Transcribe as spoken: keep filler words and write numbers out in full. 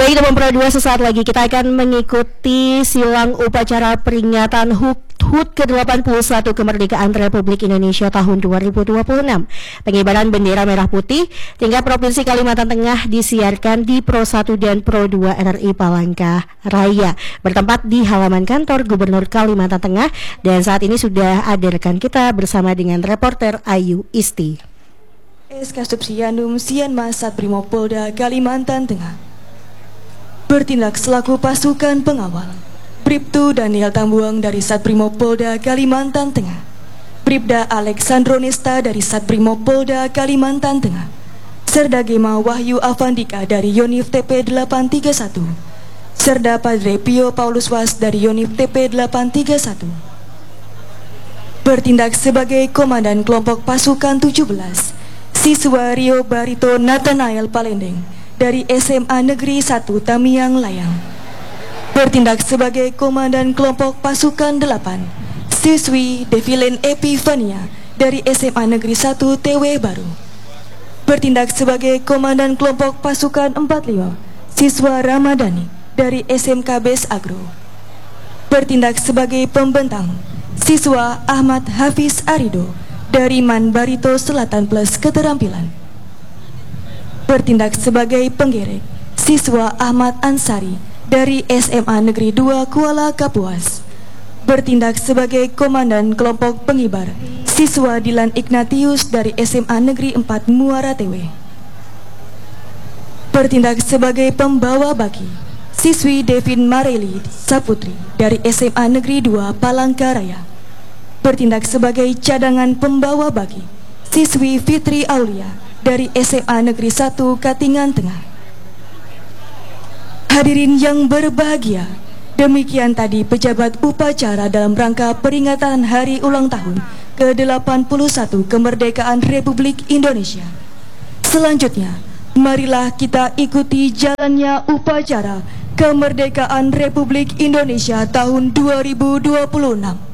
Baik teman Pro dua, sesaat lagi kita akan mengikuti silang upacara peringatan H U T ke delapan puluh satu kemerdekaan Republik Indonesia tahun dua ribu dua puluh enam. Pengibaran bendera merah putih tingkat Provinsi Kalimantan Tengah disiarkan di Pro satu dan Pro dua R R I Palangka Raya, bertempat di halaman kantor Gubernur Kalimantan Tengah. Dan saat ini sudah ada rekan kita bersama dengan reporter Ayu Isti. Eskasubsianum Sianmas Satbrimopolda Kalimantan Tengah bertindak selaku pasukan pengawal. Bribtu Daniel Tambuang dari Satbrimopolda Kalimantan Tengah, Bribda Alexandronesta dari Satbrimopolda Kalimantan Tengah, Serda Gema Wahyu Avandika dari Yonif T P delapan tiga satu, Serda Padre Pio Paulus Was dari Yonif T P delapan tiga satu bertindak sebagai komandan kelompok pasukan tujuh belas, siswa Rio Barito Nathanael Palendeng dari S M A Negeri satu Tamiang Layang, bertindak sebagai komandan kelompok pasukan delapan, siswi Devilen Epifania dari S M A Negeri satu T W Baru, bertindak sebagai komandan kelompok pasukan empat puluh lima, siswa Ramadhani dari S M K Bes Agro, bertindak sebagai pembentang, siswa Ahmad Hafiz Arido dari Man Barito Selatan Plus Keterampilan, bertindak sebagai penggerek, siswa Ahmad Ansari dari S M A Negeri dua Kuala Kapuas, bertindak sebagai komandan kelompok pengibar, siswa Dilan Ignatius dari S M A Negeri empat Muara T W, bertindak sebagai pembawa baki, siswi Devin Mareli Saputri dari S M A Negeri dua Palangkaraya, bertindak sebagai cadangan pembawa baki, siswi Fitri Aulia dari S M A Negeri satu Katingan Tengah. Hadirin yang berbahagia, demikian tadi pejabat upacara dalam rangka peringatan hari ulang tahun ke delapan puluh satu kemerdekaan Republik Indonesia. Selanjutnya, marilah kita ikuti jalannya upacara kemerdekaan Republik Indonesia tahun dua ribu dua puluh enam.